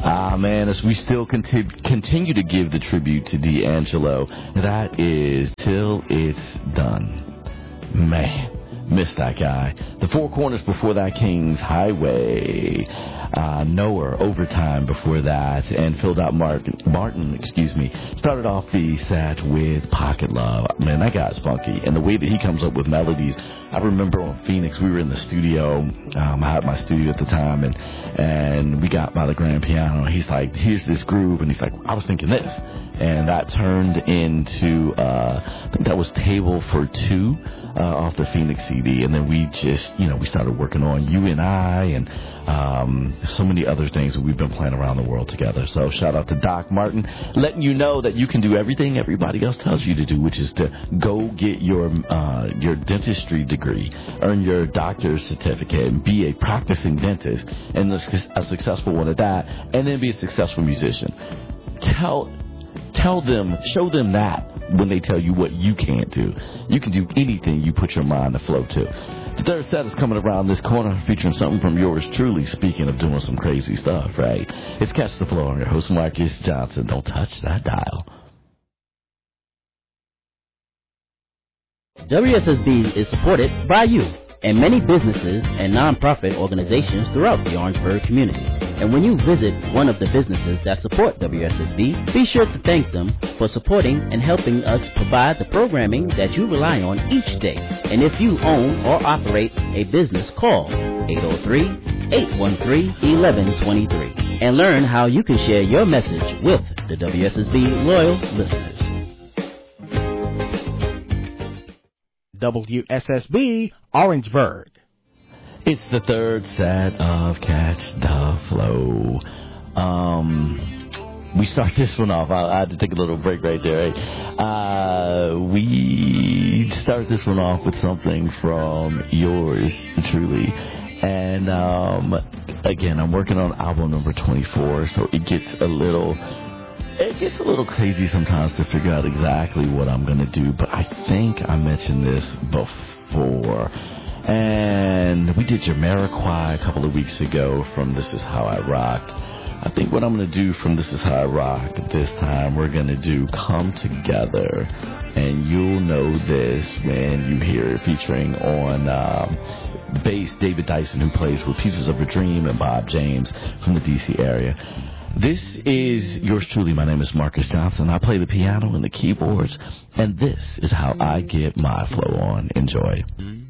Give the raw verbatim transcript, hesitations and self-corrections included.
Ah, man, as we still conti- continue to give the tribute to D'Angelo, that is Till It's Done. Man, missed that guy. The Four Corners before that, King's Highway. Uh, Knower, Overtime before that, and Phil Dot Martin, Martin, excuse me, started off the set with Pocket Love. Man, that guy's funky, and the way that he comes up with melodies. I remember on Phoenix, we were in the studio. Um, I had my studio at the time, and and we got by the grand piano. He's like, "Here's this groove," and he's like, "I was thinking this," and that turned into uh, I think that was Table for Two uh, off the Phoenix C D, and then we just, you know, we started working on You and I, and um, so many other things that we've been playing around the world together. So shout out to Doc Martin, letting you know that you can do everything everybody else tells you to do, which is to go get your uh, your dentistry degree, earn your doctor's certificate, and be a practicing dentist, and a successful one at that, and then be a successful musician. Tell tell them, show them that when they tell you what you can't do. You can do anything you put your mind to flow to. The third set is coming around this corner, featuring something from yours truly, speaking of doing some crazy stuff, right? It's Catch the Flow. I'm your host, Marcus Johnson. Don't touch that dial. W S S B is supported by you and many businesses and nonprofit organizations throughout the Orangeburg community. And when you visit one of the businesses that support W S S B, be sure to thank them for supporting and helping us provide the programming that you rely on each day. And if you own or operate a business, call eight oh three, eight one three, one one two three and learn how you can share your message with the W S S B loyal listeners. W S S B Orangeburg. It's the third set of Catch the Flow. Um, we start this one off. I, I had to take a little break right there. Right? Uh, we start this one off with something from yours truly. And um, again, I'm working on album number twenty-four, so it gets a little... It gets a little crazy sometimes to figure out exactly what I'm going to do, but I think I mentioned this before. And we did Jamiroquai a couple of weeks ago from This Is How I Rock. I think what I'm going to do from This Is How I Rock this time, we're going to do Come Together. And you'll know this when you hear it, featuring on um, bass David Dyson, who plays with Pieces of a Dream, and Bob James from the D C area. This is yours truly. My name is Marcus Johnson. I play the piano and the keyboards, and this is how I get my flow on. Enjoy.